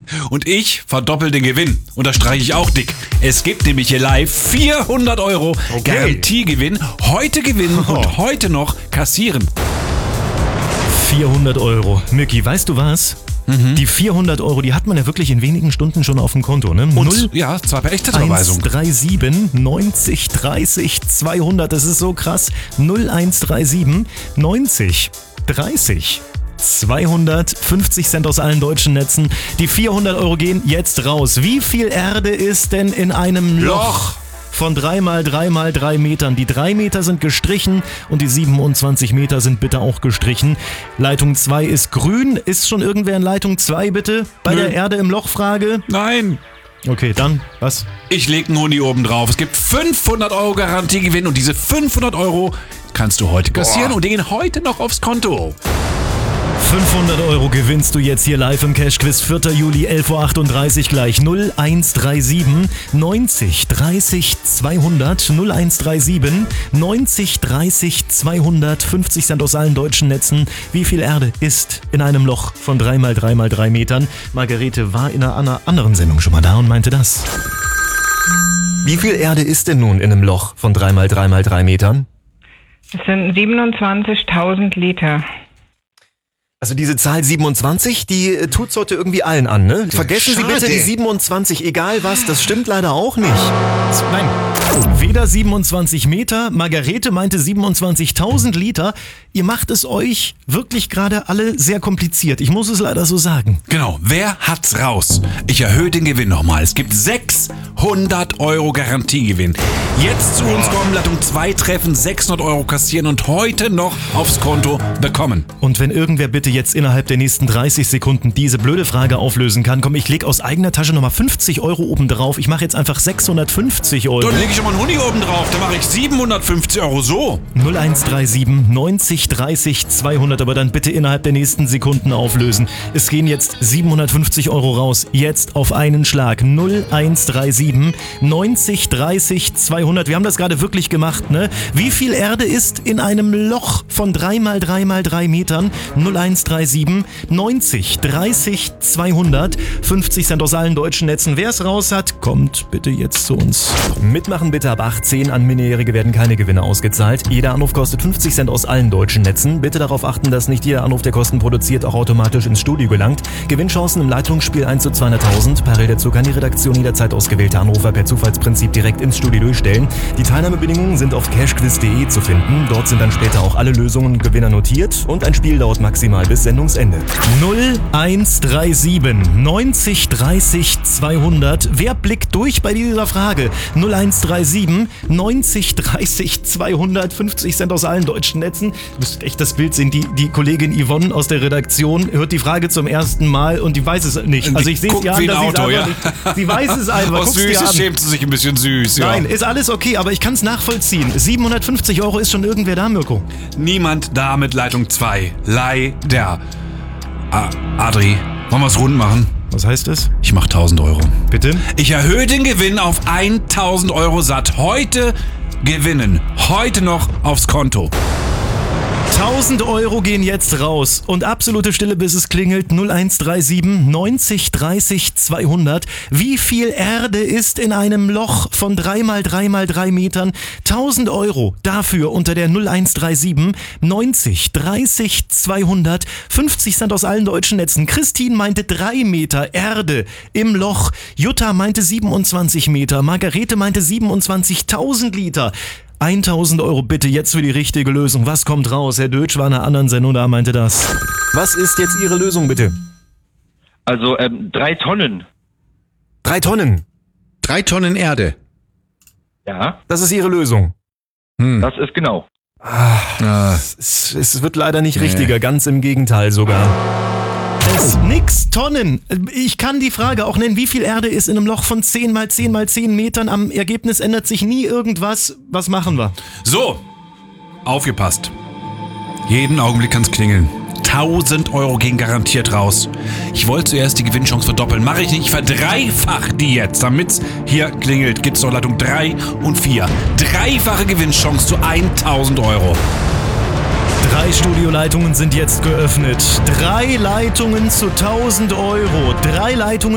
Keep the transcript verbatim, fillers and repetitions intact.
Und ich verdoppel den Gewinn. Unterstreiche ich auch dick. Es gibt nämlich hier live vierhundert Euro Okay. Garantiegewinn. Heute gewinnen Oh. und heute noch kassieren. vierhundert Euro. Mücki, weißt du was? Mhm. Die vierhundert Euro, die hat man ja wirklich in wenigen Stunden schon auf dem Konto, ne? Und ja, zwar per Echtzeitüberweisung. eins drei sieben neunzig dreißig zweihundert, das ist so krass. null eins drei sieben neunzig dreißig zweihundert, fünfzig Cent aus allen deutschen Netzen. Die vierhundert Euro gehen jetzt raus. Wie viel Erde ist denn in einem Loch? Loch. Von drei mal drei mal drei Metern. Die drei Meter sind gestrichen und die siebenundzwanzig Meter sind bitte auch gestrichen. Leitung zwei ist grün. Ist schon irgendwer in Leitung zwei bitte? Bei Nö. der Erde im Loch-Frage? Nein. Okay, dann, was? Ich leg einen Huni oben drauf. Es gibt fünfhundert Euro Garantiegewinn und diese fünfhundert Euro kannst du heute kassieren Boah. und die gehen heute noch aufs Konto. fünfhundert Euro gewinnst du jetzt hier live im Cash-Quiz. vierter Juli, elf Uhr achtunddreißig gleich. null eins drei sieben neunzig dreißig zweihundert. null eins drei sieben neunzig dreißig zweihundert. fünfzig Cent aus allen deutschen Netzen. Wie viel Erde ist in einem Loch von drei mal drei mal drei Metern? Margarete war in einer anderen Sendung schon mal da und meinte das. Wie viel Erde ist denn nun in einem Loch von drei mal drei mal drei Metern? Das sind siebenundzwanzigtausend Liter. Also diese Zahl siebenundzwanzig, die äh, tut's heute irgendwie allen an, ne? Vergessen Sie schade. bitte die siebenundzwanzig, egal was, das stimmt leider auch nicht. Nein, weder siebenundzwanzig Meter, Margarete meinte siebenundzwanzigtausend Liter. Ihr macht es euch wirklich gerade alle sehr kompliziert, ich muss es leider so sagen. Genau, wer hat's raus? Ich erhöhe den Gewinn nochmal. Es gibt sechshundert Euro Garantiegewinn. Jetzt zu uns kommen, Leitung zwei treffen, sechshundert Euro kassieren und heute noch aufs Konto bekommen. Und wenn irgendwer bitte jetzt innerhalb der nächsten dreißig Sekunden diese blöde Frage auflösen kann, komm, ich leg aus eigener Tasche nochmal fünfzig Euro oben drauf. Ich mache jetzt einfach sechshundertfünfzig Euro. Dann lege ich schon mal einen Huni oben drauf, dann mache ich siebenhundertfünfzig Euro so. null eins drei sieben neunzig dreißig zweihundert, aber dann bitte innerhalb der nächsten Sekunden auflösen. Es gehen jetzt siebenhundertfünfzig Euro raus, jetzt auf einen Schlag. null eins drei sieben neunzig dreißig zweihundert. Wir haben das gerade wirklich gemacht, ne? Wie viel Erde ist in einem Loch von drei mal drei mal drei Metern? null eins drei sieben neunzig dreißig zweihundert. fünfzig Cent aus allen deutschen Netzen. Wer es raus hat, kommt bitte jetzt zu uns. Mitmachen bitte ab achtzehn. An Minderjährige werden keine Gewinne ausgezahlt. Jeder Anruf kostet fünfzig Cent aus allen deutschen Netzen. Bitte darauf achten, dass nicht jeder Anruf, der Kosten produziert, auch automatisch ins Studio gelangt. Gewinnchancen im Leitungsspiel eins zu zweihunderttausend. Parallel dazu kann die Redaktion jederzeit ausgewählte Anrufer per Zufallsprinzip direkt ins Studio durchstellen. Die Teilnahmebedingungen sind auf cashquiz punkt de zu finden. Dort sind dann später auch alle Lösungen und Gewinner notiert und ein Spiel dauert maximal bis Sendungsende. null eins drei sieben neunzig dreißig zweihundert. Wer blickt durch bei dieser Frage? null eins drei sieben neunzig dreißig zweihundert. fünfzig Cent aus allen deutschen Netzen. Du musst echt das Bild sehen. Die, die Kollegin Yvonne aus der Redaktion hört die Frage zum ersten Mal und die weiß es nicht. Also ich sehe es Guckt ihr an, wie ein dass sie es Auto, einfach ja. nicht. Sie weiß es einfach. Aus Guck's dir Süßes an. schämt sie sich ein bisschen süß, ja. Nein, ist alles okay, aber ich kann es nachvollziehen. siebenhundertfünfzig Euro ist schon irgendwer da, Mirko. Niemand da mit Leitung zwei. Leider. Ah, Adri, wollen wir es rund machen? Was heißt das? Ich mach tausend Euro. Bitte? Ich erhöhe den Gewinn auf tausend Euro satt. Heute gewinnen. Heute noch aufs Konto. tausend Euro gehen jetzt raus und absolute Stille, bis es klingelt. null eins drei sieben neunzig dreißig zweihundert. Wie viel Erde ist in einem Loch von drei mal drei mal drei Metern? tausend Euro dafür unter der null eins drei sieben neunzig dreißig zweihundert. fünfzig Cent aus allen deutschen Netzen. Christine meinte drei Meter Erde im Loch. Jutta meinte siebenundzwanzig Meter. Margarete meinte siebenundzwanzigtausend Liter. tausend Euro bitte jetzt für die richtige Lösung. Was kommt raus? Herr Dötsch war in einer anderen Sendung, da meinte das. Was ist jetzt Ihre Lösung bitte? Also ähm, drei Tonnen. Drei Tonnen. Drei Tonnen Erde. Ja, Das ist Ihre Lösung. Hm. das ist genau. Ah. Es, es wird leider nicht richtiger, ganz im Gegenteil sogar. Es nix Tonnen. Ich kann die Frage auch nennen, wie viel Erde ist in einem Loch von zehn mal zehn mal zehn Metern? Am Ergebnis ändert sich nie irgendwas. Was machen wir? So, aufgepasst. Jeden Augenblick kann's klingeln. tausend Euro gehen garantiert raus. Ich wollte zuerst die Gewinnchance verdoppeln. Mache ich nicht. Ich verdreifach die jetzt. Damit's hier klingelt, gibt's noch Leitung drei und vier. Dreifache Gewinnchance zu tausend Euro. Drei Studioleitungen sind jetzt geöffnet. Drei Leitungen zu tausend Euro. Drei Leitungen